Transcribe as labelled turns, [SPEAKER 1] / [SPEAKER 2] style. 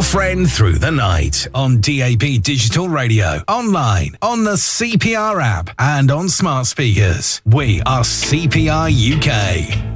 [SPEAKER 1] friend through the night on DAB Digital Radio, online, on the CPR app, and on smart speakers. We are CPR UK.